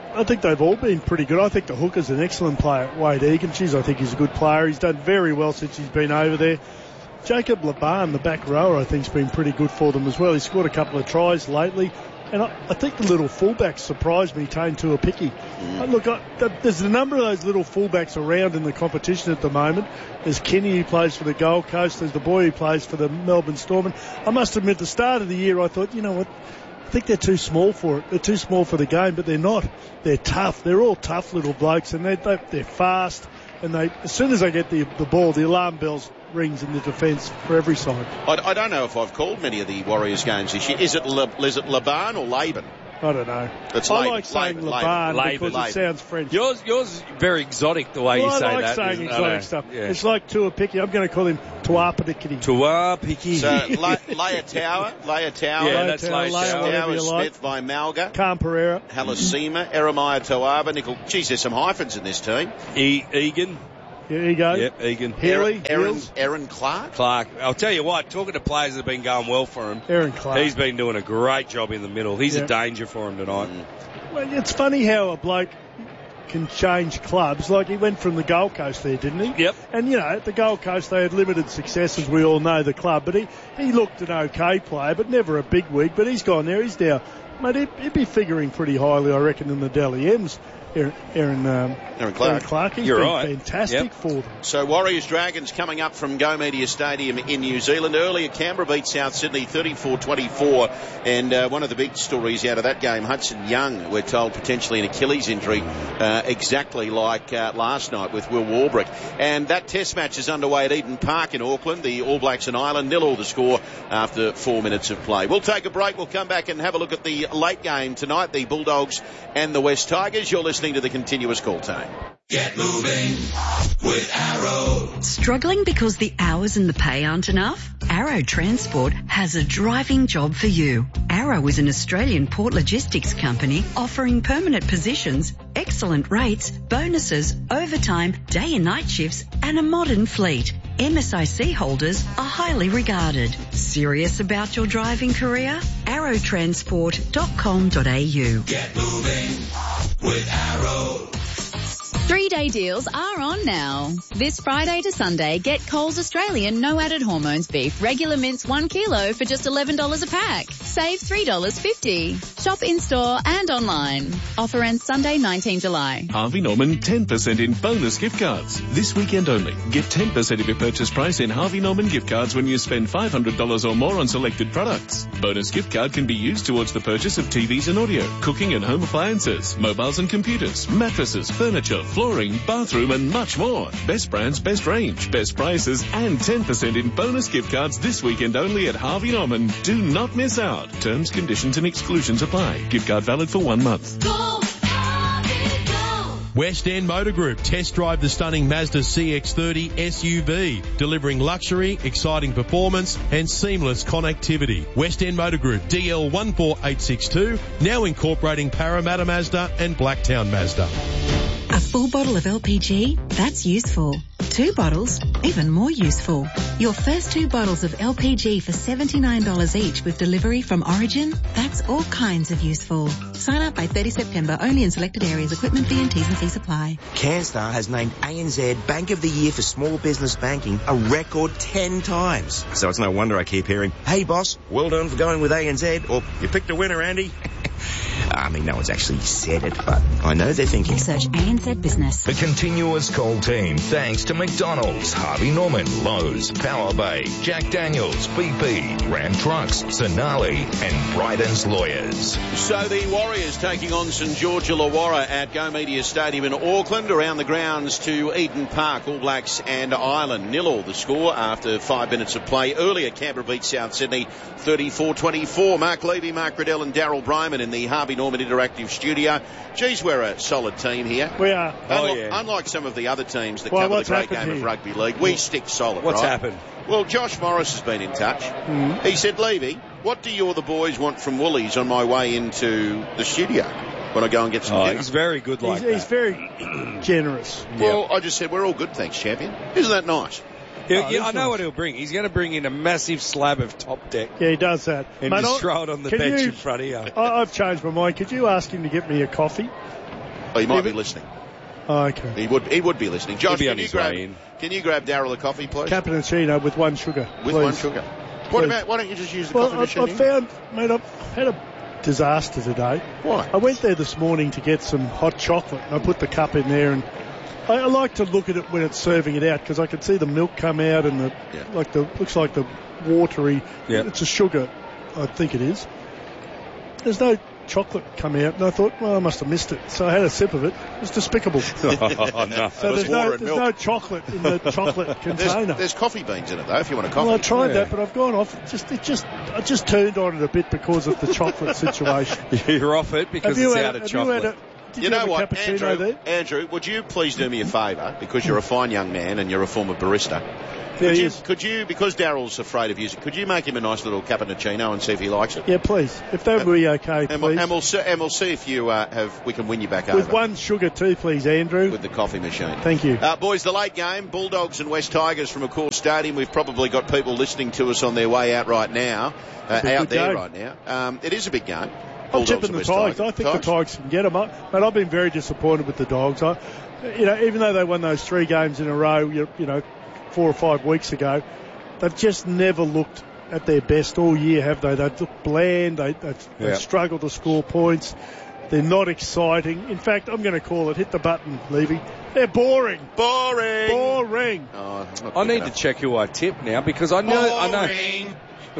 I think they've all been pretty good. I think the hooker's an excellent player, Wade Egan. Geez, I think he's a good player. He's done very well since he's been over there. Jacob Laban, the back rower, I think has been pretty good for them as well. He's scored a couple of tries lately. And I, I think the little fullbacks surprised me, Tane Tuapiki. Mm. Uh, look, I, th- there's a number of those little fullbacks around in the competition at the moment. There's Kenny who plays for the Gold Coast. There's the boy who plays for the Melbourne Storm. And I must admit, at the start of the year, I thought, you know what, I think they're too small for it. They're too small for the game, but they're not. They're tough. They're all tough little blokes, and they, they, they're fast. And they, as soon as they get the, the ball, the alarm bells rings in the defence for every side. I, I don't know if I've called many of the Warriors games this year. Is it, Le, is it Laban or Laban? I don't know. It's I Laban, like saying Laban, Laban Laban, because Laban. it sounds French. Yours, yours is very exotic the way well, you say that. I like that. saying exotic stuff. Yeah. It's like Tuapiki. I'm going to call him Tuapiki. Tuapiki. So, La, Leia Tower, Leia Tower. Yeah, that's Leia Tower. Tower, Smith like. by Malga. Cam Pereira. Halasima, Eremiah Toaba, Nickel. Geez, there's some hyphens in this team. E- Egan. Here you go. Yep, Egan. Healy. Aaron, Aaron Clark. Clark. I'll tell you what, talking to players that have been going well for him. Aaron Clark. He's been doing a great job in the middle. He's yep. a danger for him tonight. Mm. Well, it's funny how a bloke can change clubs. Like he went from the Gold Coast there, didn't he? Yep. And, you know, at the Gold Coast they had limited success, as we all know, the club. But he, he looked an okay player, but never a big wig. But he's gone there. He's now, mate, he'd, he'd be figuring pretty highly, I reckon, in the Dally M's. Aaron, Aaron, um, Aaron Clark. Aaron Clark. He's You're been right. fantastic yep. for them. So Warriors Dragons coming up from Go Media Stadium in New Zealand. Earlier, Canberra beat South Sydney thirty-four twenty-four. And uh, one of the big stories out of that game, Hudson Young, we're told potentially an Achilles injury, uh, exactly like uh, last night with Will Warbrick. And that test match is underway at Eden Park in Auckland. The All Blacks and Ireland nil all the score after four minutes of play. We'll take a break. We'll come back and have a look at the late game tonight, the Bulldogs and the West Tigers. You're listening to the continuous call time. Get moving with Arrow. Struggling because the hours and the pay aren't enough? Arrow Transport has a driving job for you. Arrow is an Australian port logistics company offering permanent positions, excellent rates, bonuses, overtime, day and night shifts, and a modern fleet. M S I C holders are highly regarded. Serious about your driving career? arrow transport dot com dot a u. Get moving with Arrow. Three-day deals are on now. This Friday to Sunday, get Coles Australian no added hormones beef regular mince one kilo for just eleven dollars a pack. Save three dollars fifty. Shop in-store and online. Offer ends Sunday, nineteenth July. Harvey Norman ten percent in bonus gift cards. This weekend only. Get ten percent of your purchase price in Harvey Norman gift cards when you spend five hundred dollars or more on selected products. Bonus gift card can be used towards the purchase of T Vs and audio, cooking and home appliances, mobiles and computers, mattresses, furniture, flooring, bathroom and much more. Best brands, best range, best prices and ten percent in bonus gift cards this weekend only at Harvey Norman. Do not miss out. Terms, conditions and exclusions apply. Gift card valid for one month. Go, Harvey, go. West End Motor Group. Test drive the stunning Mazda C X thirty S U V, delivering luxury, exciting performance and seamless connectivity. West End Motor Group, D L one four eight six two, now incorporating Parramatta Mazda and Blacktown Mazda. A full bottle of L P G? That's useful. Two bottles? Even more useful. Your first two bottles of L P G for seventy-nine dollars each with delivery from Origin? That's all kinds of useful. Sign up by thirtieth September only in selected areas. Equipment fee and T's and C's apply. CanStar has named A N Z Bank of the Year for Small Business Banking a record ten times. So it's no wonder I keep hearing, hey boss, well done for going with A N Z, or you picked a winner, Andy. I mean, no one's actually said it, but I know they're thinking. Search A N Z Business. The continuous call team, thanks to McDonald's, Harvey Norman, Lowe's, Power Bay, Jack Daniels, B P, Ram Trucks, Sonali, and Bryden's Lawyers. So the Warriors taking on St George Illawarra at Go Media Stadium in Auckland. Around the grounds to Eden Park, All Blacks and Ireland. Nil all the score after five minutes of play. Earlier, Canberra beat South Sydney thirty-four twenty-four. Mark Levy, Mark Riddell and Daryl Bryman in the Harvey Norman Interactive Studio. Geez, we're a solid team here. We are. Unlike, Oh, yeah. unlike some of the other teams that Well, cover the what's great happened game here? of rugby league, we stick solid, What's right? happened? Well, Josh Morris has been in touch. Mm. He said, Levy, what do you or the boys want from Woolies on my way into the studio when I go and get some Oh, dinner? he's very good like He's, that. he's very generous. Well, I just said, we're all good, thanks, champion. Isn't that nice? He'll- Oh, yeah, I that's know nice. what he'll bring. He's going to bring in a massive slab of top deck Yeah, he does that. and Mate, just I- throw it on the can bench you- in front of you. I, I've changed my mind. Could you ask him to get me a coffee? Oh, he might Yeah, be but- listening. Oh, okay. He would he would be listening. Josh, be on can you his grab way in. can you grab Daryl a coffee, please? Cappuccino with one sugar. With please. one sugar. What Please. about? Why don't you just use the Well, coffee I, machine? I here? found, mate, I've had a disaster today. Why? I went there this morning to get some hot chocolate, and I put the cup in there, and I, I like to look at it when it's serving it out because I can see the milk come out and the Yeah. like the looks like the watery. Yeah. It's a sugar, I think it is. There's no chocolate come out, and I thought, well, I must have missed it. So I had a sip of it. It was despicable. oh, no. So It was there's, no, water and there's milk. no chocolate in the chocolate container. There's, there's coffee beans in it though. If you want a coffee. Well, I tried Yeah. that, but I've gone off. It just, it just, I just turned on it a bit because of the chocolate situation. You're off it because have you it's had, out of have chocolate. You, had a, did You you know have a what, cappuccino Andrew? there? Andrew, would you please do me a favour because you're a fine young man and you're a former barista? Yeah, Could he you, is. could you, because Daryl's afraid of you, could you make him a nice little cappuccino and see if he likes it? Yeah, please. If that would be okay, And we'll, please. and we'll see, and we'll see if you uh, have we can win you back With over one sugar too, please, Andrew. with the coffee machine. Thank you. Uh, boys, the late game, Bulldogs and West Tigers from Accor Stadium. We've probably got people listening to us on their way out right now, uh, It'll be a out good there game. right now. Um, it is a big game. I'm Bulldogs tipping and the West Tigers. I think the Tigers can get them up. But I've been very disappointed with the Dogs. I, you know, even though they won those three games in a row, you, you know, four or five weeks ago, they've just never looked at their best all year, have they? They've looked bland. They, they've, Yeah. they've struggled to score points. They're not exciting. In fact, I'm going to call it, hit the button, Levy. They're boring. Boring. Boring. Oh, not I quick need enough. to check who I tip now because I know I know Boring.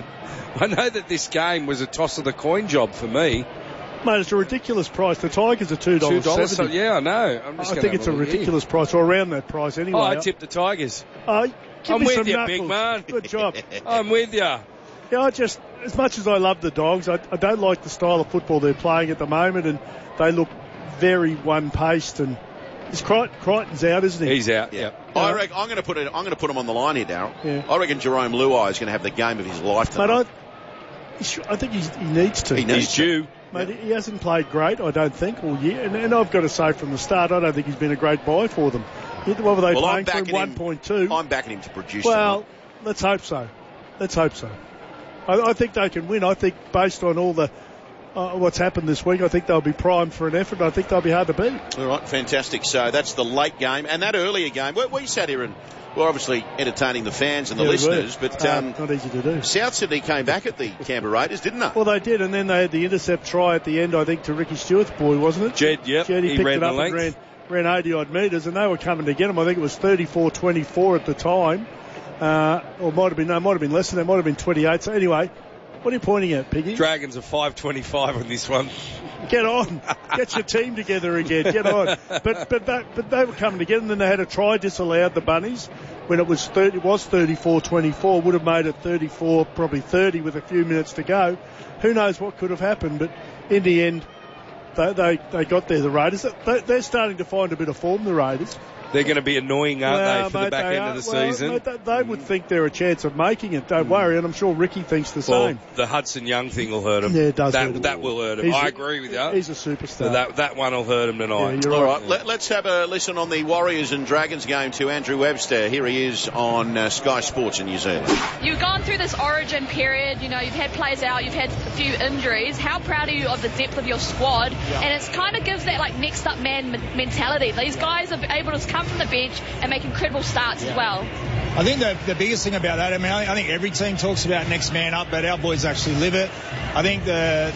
I know that this game was a toss of the coin job for me. Mate, it's a ridiculous price. The Tigers are two dollars Two dollars. seventy. So, yeah, I know. I'm just I gonna think have it's a look here. ridiculous price, or around that price anyway. Oh, I tipped the Tigers. Uh, give I'm me with some you, knuckles. big man. Good job. I'm with you. Yeah, I just, as much as I love the Dogs, I, I don't like the style of football they're playing at the moment, and they look very one-paced. And is Crichton, Crichton's out, isn't he? He's out. Yeah. Yeah. I reckon, I'm going to put it. I'm going to put him on the line here, Daryl. Yeah. I reckon Jerome Luai is going to have the game of his life Mate, tonight. I, he should- I think he's, he needs to. He needs He's due. Mate, he hasn't played great, I don't think, all year. And, and I've got to say from the start, I don't think he's been a great buy for them. What were they Well, I'm playing for him? backing him- one point two. I'm backing him to produce. Well, tonight. let's hope so. Let's hope so. I, I think they can win. I think based on all the uh, what's happened this week, I think they'll be primed for an effort. I think they'll be hard to beat. All right, fantastic. So that's the late game and that earlier game. We, we sat here and we're obviously entertaining the fans and the Yeah, we listeners, were. but Uh, um, not easy to do. South Sydney came back at the Canberra Raiders, didn't they? Well, they did, and then they had the intercept try at the end, I think, to Ricky Stewart's boy, wasn't it? Jed, yep. Jed, he, He picked ran it the up and ran, length. ran eighty-odd metres, and they were coming to get him. I think it was thirty-four twenty-four at the time. Uh, or might have been, no, might have been less than that. Might have been twenty-eight. So anyway, what are you pointing at, Piggy? Dragons are five twenty-five on this one. Get on. Get your team together again. Get on. But but that, but they were coming together, and then they had a try disallowed, the Bunnies, when it was thirty, it was thirty-four twenty-four, would have made it thirty-four, probably thirty with a few minutes to go. Who knows what could have happened, but in the end, they they, they got there, the Raiders. They, they're starting to find a bit of form, the Raiders. They're going to be annoying, aren't Well, they, for mate, the back they end are. of the Well, season? mate, they, they would think they're a chance of making it, don't worry, and I'm sure Ricky thinks the Well, same. the Hudson Young thing will hurt him. Yeah, it does That, hurt him. that will hurt him. He's I a- agree with you. He's a superstar. So that that one will hurt him tonight. Yeah, you're All right. right, let, let's have a listen on the Warriors and Dragons game to Andrew Webster. Here he is on uh, Sky Sports in New Zealand. You've gone through this origin period, you know, you've had players out, you've had a few injuries. How proud are you of the depth of your squad? Yeah. And it kind of gives that, like, next up man m- mentality. These guys are able to come from the bench and make incredible starts as well. I think the, the biggest thing about that, I mean, I, I think every team talks about next man up, but our boys actually live it. I think the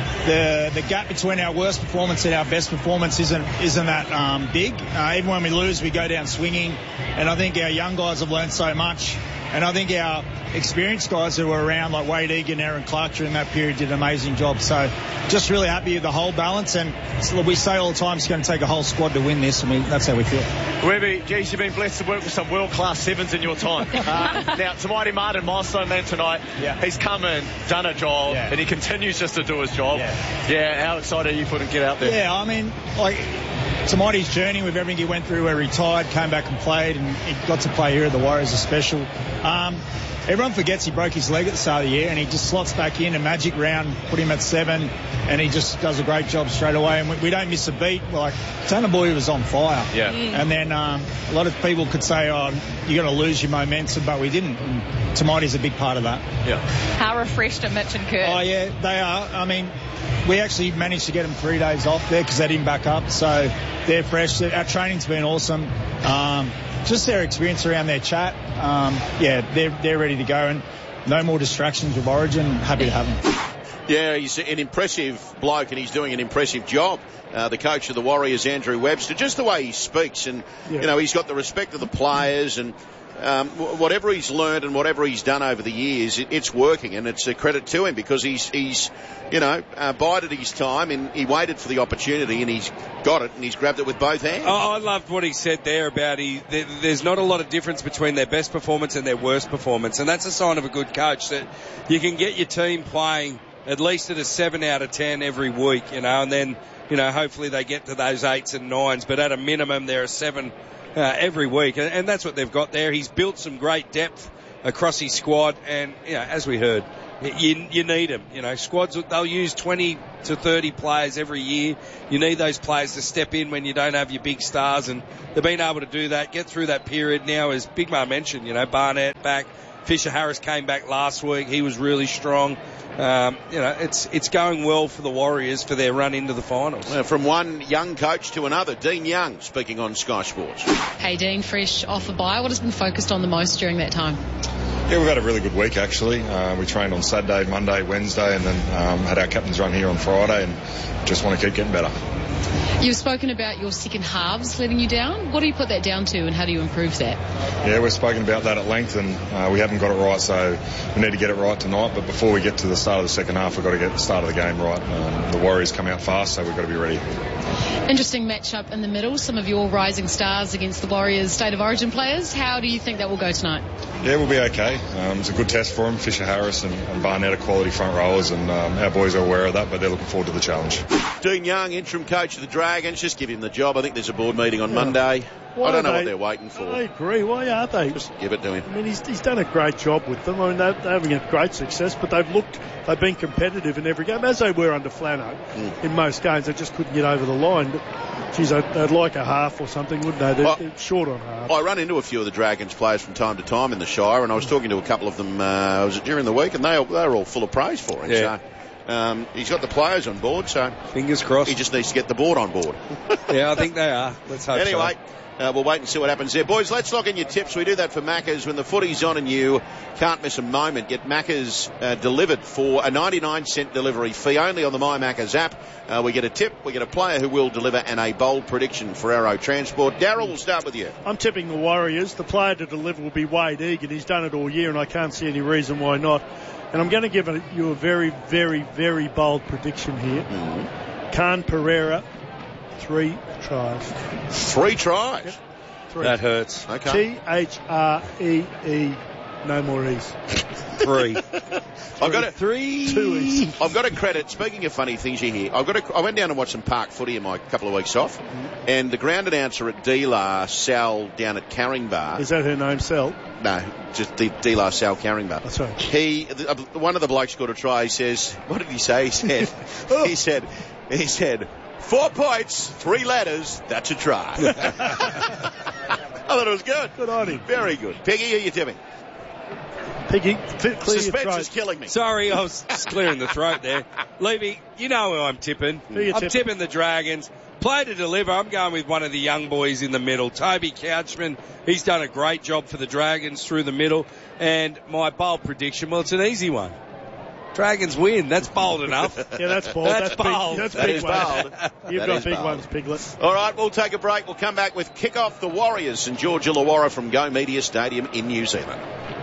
the the gap between our worst performance and our best performance isn't isn't that um, big. Uh, even when we lose, we go down swinging, and I think our young guys have learned so much. And I think our experienced guys who were around, like Wade Egan, Aaron Clark during that period, did an amazing job. So just really happy with the whole balance. And we say all the time it's going to take a whole squad to win this, and we, that's how we feel. Webby, geez, you've been blessed to work with some world-class sevens in your time. Uh, now, Tamati Martin, milestone man tonight, yeah. he's come and done a job, Yeah. and he continues just to do his job. Yeah, yeah how excited are you for him to get out there? Yeah, I mean, like, Tamati's journey with everything he went through, where he retired, came back and played, and he got to play here at the Warriors is special. Um, everyone forgets he broke his leg at the start of the year, and he just slots back in, a magic round, put him at seven, and he just does a great job straight away. And we, we don't miss a beat. Like, Tanner Boy was on fire. Yeah. Mm. And then um, a lot of people could say, oh, you're going to lose your momentum, but we didn't. And Tamati's a big part of that. Yeah. How refreshed are Mitch and Kurt? Oh, yeah, they are. I mean, we actually managed to get them three days off there because they didn't back up. So they're fresh. Our training's been awesome. Um, just their experience around their chat. Um, yeah, they're they're ready to go, and no more distractions with Origin. Happy to have them. Yeah, he's an impressive bloke and he's doing an impressive job. Uh, the coach of the Warriors, Andrew Webster, just the way he speaks, and yeah. you know, he's got the respect of the players, and um, w- whatever he's learned and whatever he's done over the years, it, it's working, and it's a credit to him because he's he's you know uh, bided his time and he waited for the opportunity and he's got it and he's grabbed it with both hands. Oh, I loved what he said there about he. There, there's not a lot of difference between their best performance and their worst performance, and that's a sign of a good coach, that you can get your team playing at least at a seven out of ten every week, you know, and then, you know, hopefully they get to those eights and nines, but at a minimum they're a seven uh, every week, and, and that's what they've got there. He's built some great depth across his squad, and, you know, as we heard, you, you need them, you know, squads, they'll use twenty to thirty players every year. You need those players to step in when you don't have your big stars, and they've been able to do that, get through that period now, as Big Ma mentioned, you know, Barnett back, Fisher Harris came back last week, he was really strong. Um, you know, it's it's going well for the Warriors for their run into the finals. Uh, from one young coach to another, Dean Young speaking on Sky Sports. Hey Dean, fresh off a bye, what has been focused on the most during that time? Yeah, we've had a really good week actually. Uh, we trained on Saturday, Monday, Wednesday, and then um, had our captain's run here on Friday, and just want to keep getting better. You've spoken about your second halves letting you down. What do you put that down to, and how do you improve that? Yeah, we've spoken about that at length, and uh, we haven't got it right, so we need to get it right tonight. But before we get to the start of the second half, we've got to get the start of the game right. Um, the Warriors come out fast, so we've got to be ready. Interesting matchup in the middle. Some of your rising stars against the Warriors State of Origin players. How do you think that will go tonight? Yeah, we'll be okay. Um, it's a good test for them. Fisher Harris and, and Barnett are quality front rowers, and um, our boys are aware of that, but they're looking forward to the challenge. Dean Young, interim coach of the Dragons, just give him the job. I think there's a board meeting on yeah. Monday. Why I don't know they, what they're waiting for. I agree. Why aren't they? Just give it to him. I mean, he's, he's done a great job with them. I mean, they're, they're having a great success, but they've looked, they've been competitive in every game, as they were under Flano mm. in most games. They just couldn't get over the line. But, geez, they'd, they'd like a half or something, wouldn't they? They're, I, they're short on half. I run into a few of the Dragons players from time to time in the Shire, and I was talking to a couple of them, uh, was it during the week, and they, they were all full of praise for him. Yeah. So, Um, he's got the players on board, so fingers crossed. He just needs to get the board on board. Yeah, I think they are. Let's hope anyway, so. Uh, we'll wait and see what happens there. Boys, let's lock in your tips. We do that for Macca's. When the footy's on and you can't miss a moment, get Macca's uh, delivered for a ninety-nine cent delivery fee only on the My Macca's app. Uh, we get a tip, we get a player who will deliver, and a bold prediction for Arrow Transport. Darryl, we'll start with you. I'm tipping the Warriors. The player to deliver will be Wade Egan. He's done it all year, and I can't see any reason why not. And I'm going to give you a very, very, very bold prediction here. Mm-hmm. Khan Pereira, three tries. Three tries? Yep. Three. That hurts. Okay. T H R E E, no more E's. Three. I've got a three. Two E's. I've got a credit. Speaking of funny things you hear, I've got a, I went down and watched some park footy in my couple of weeks off, mm-hmm. and the ground announcer at D L A, Sal, down at Caringbah. Is that her name, Sal? No, just D L A, Sal Caringbah. That's right. He, the, uh, one of the blokes got a try. He says, what did he say? He said, oh. he said, he said, four points, three letters. That's a try. I thought it was good. Good on him. Very good. Piggy, who are you tipping? Piggy, clear Suspense your is killing me. Sorry, I was just clearing the throat there. Levy, you know who I'm tipping. Who you I'm tipping? tipping the Dragons. Play to deliver. I'm going with one of the young boys in the middle. Toby Couchman. He's done a great job for the Dragons through the middle. And my bold prediction, well, it's an easy one. Dragons win. That's bold enough. Yeah, that's bold. That's, that's bold. Big, that's that big is ones. bold. You've that got big bold. ones, Piglet. All right, we'll take a break. We'll come back with Kick Off the Warriors and George Illawarra from Go Media Stadium in New Zealand.